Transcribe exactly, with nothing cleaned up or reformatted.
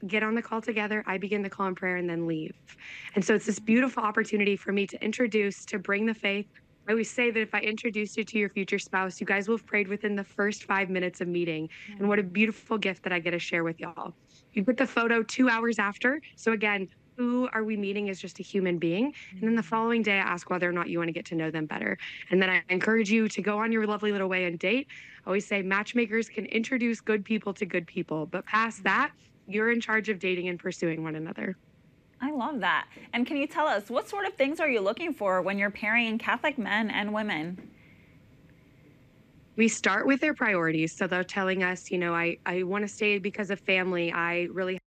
get on the call together, I begin the call in prayer and then leave. And so it's this beautiful opportunity for me to introduce, to bring the faith. I always say that if I introduce you to your future spouse, you guys will have prayed within the first five minutes of meeting. And what a Mm. beautiful gift that I get to share with y'all. You get the photo two hours after. So again, who are we meeting as just a human being? And then the Mhm. following day, I ask whether or not you want to get to know them better. And then I encourage you to go on your lovely little way and date. I always say matchmakers can introduce good people to good people, but past that, you're in charge of dating and pursuing one another. I love that. And can you tell us what sort of things are you looking for when you're pairing Catholic men and women? We start with their priorities. So they're telling us, you know, I, I want to stay because of family. I really